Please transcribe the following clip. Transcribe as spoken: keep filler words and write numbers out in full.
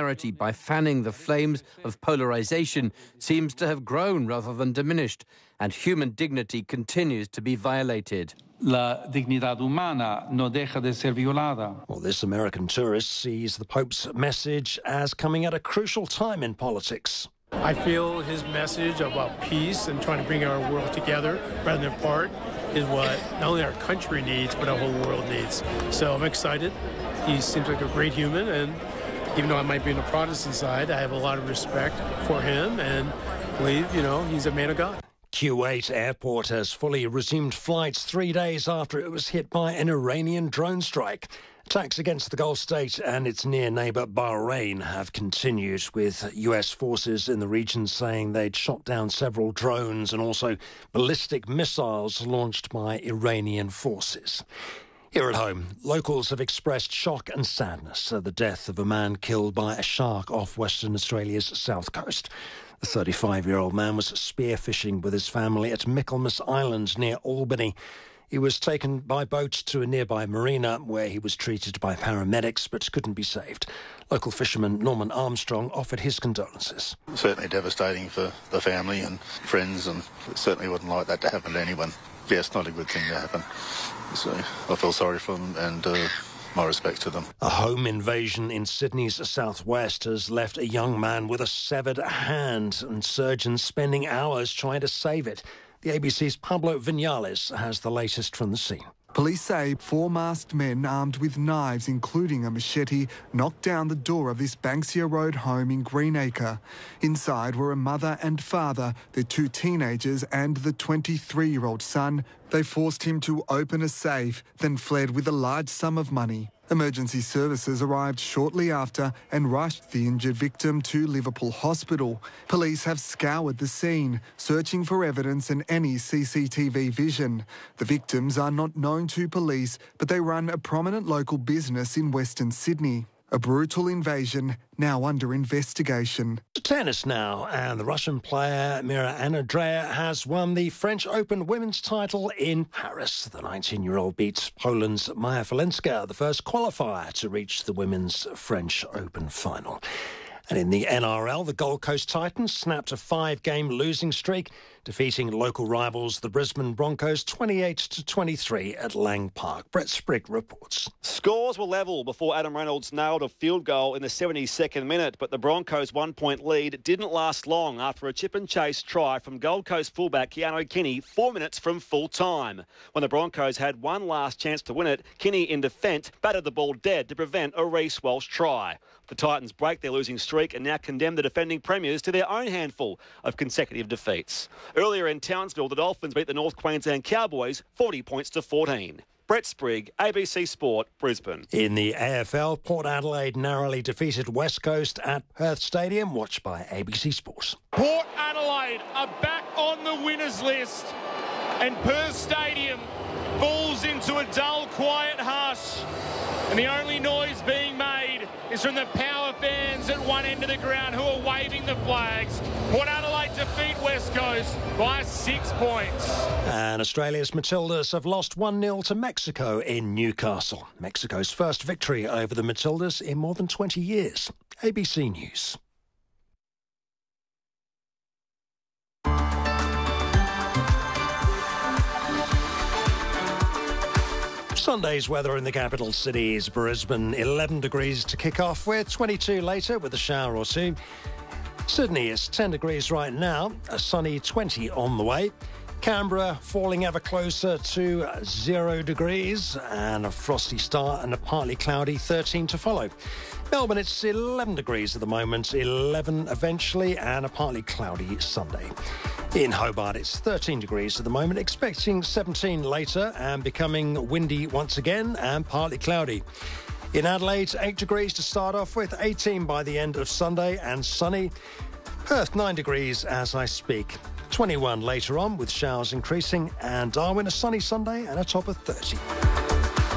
solidarity by fanning the flames of polarisation seems to have grown rather than diminished, and human dignity continues to be violated. La dignidad humana no deja de ser violada. Well, this American tourist sees the Pope's message as coming at a crucial time in politics. I feel his message about peace and trying to bring our world together rather than apart is what not only our country needs, but our whole world needs. So I'm excited. He seems like a great human, and even though I might be on the Protestant side, I have a lot of respect for him and believe, you know, he's a man of God. Kuwait airport has fully resumed flights three days after it was hit by an Iranian drone strike. Attacks against the Gulf state and its near neighbour Bahrain have continued, with U S forces in the region saying they'd shot down several drones and also ballistic missiles launched by Iranian forces. Here at home, locals have expressed shock and sadness at the death of a man killed by a shark off Western Australia's south coast. The thirty-five-year-old man was spearfishing with his family at Michaelmas Island near Albany. He was taken by boat to a nearby marina where he was treated by paramedics but couldn't be saved. Local fisherman Norman Armstrong offered his condolences. Certainly devastating for the family and friends, and certainly wouldn't like that to happen to anyone. Yeah, it's not a good thing to happen. So I feel sorry for them and uh, my respect to them. A home invasion in Sydney's southwest has left a young man with a severed hand and surgeons spending hours trying to save it. The A B C's Pablo Vinales has the latest from the scene. Police say four masked men armed with knives, including a machete, knocked down the door of this Banksia Road home in Greenacre. Inside were a mother and father, their two teenagers and the twenty-three-year-old son. They forced him to open a safe, then fled with a large sum of money. Emergency services arrived shortly after and rushed the injured victim to Liverpool Hospital. Police have scoured the scene, searching for evidence and any C C T V vision. The victims are not known to police, but they run a prominent local business in Western Sydney. A brutal invasion now under investigation. Tennis now, and the Russian player Mira Andreeva has won the French Open women's title in Paris. The nineteen-year-old beats Poland's Maja Falenska, the first qualifier to reach the women's French Open final. And in the N R L, the Gold Coast Titans snapped a five-game losing streak, defeating local rivals the Brisbane Broncos twenty-eight to twenty-three at Lang Park. Brett Sprigg reports. Scores were level before Adam Reynolds nailed a field goal in the seventy-second minute, but the Broncos' one-point lead didn't last long after a chip-and-chase try from Gold Coast fullback Keanu Kinney four minutes from full-time. When the Broncos had one last chance to win it, Kinney in defence batted the ball dead to prevent a Reece Walsh try. The Titans break their losing streak and now condemn the defending premiers to their own handful of consecutive defeats. Earlier in Townsville, the Dolphins beat the North Queensland Cowboys forty points to fourteen. Brett Sprigg, A B C Sport, Brisbane. In the A F L, Port Adelaide narrowly defeated West Coast at Perth Stadium, watched by A B C Sport. Port Adelaide are back on the winners list, and Perth Stadium falls into a dull, quiet hush. And the only noise being made is from the Power fans at one end of the ground who are waving the flags. Port Adelaide defeat West Coast by six points. And Australia's Matildas have lost one nil to Mexico in Newcastle. Mexico's first victory over the Matildas in more than twenty years. A B C News. Sunday's weather in the capital city is Brisbane, eleven degrees to kick off with, twenty-two later with a shower or two. Sydney is ten degrees right now, a sunny twenty on the way. Canberra falling ever closer to zero degrees and a frosty start and a partly cloudy thirteen to follow. Melbourne, it's eleven degrees at the moment, eleven eventually, and a partly cloudy Sunday. In Hobart, it's thirteen degrees at the moment, expecting seventeen later and becoming windy once again and partly cloudy. In Adelaide, eight degrees to start off with, eighteen by the end of Sunday and sunny. Perth, nine degrees as I speak. twenty-one later on with showers increasing, and Darwin a sunny Sunday and a top of thirty.